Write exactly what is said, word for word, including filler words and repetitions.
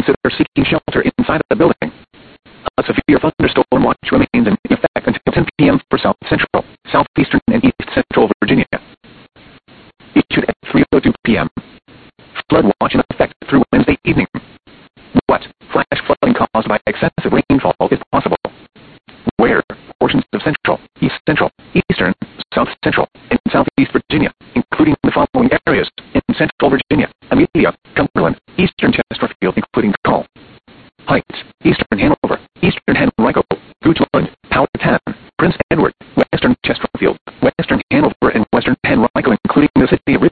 consider seeking shelter inside the building. A severe thunderstorm watch remains in effect until ten p m for South Central, Southeastern, and East Central Virginia. Issued at three oh two p m Flood watch in effect through Wednesday evening. What? Flash flooding caused by excessive rainfall is possible. Where? Portions of Central, East Central, Eastern, South Central, and Southeast Virginia, including the following areas: in Central Virginia, Amelia, Cumberland, Eastern Chesterfield, including Call Heights, Eastern Hanover, Eastern Henrico, Goochland, Powhatan, Prince Edward, Western Chesterfield, Western Hanover, and Western Henrico, including the city of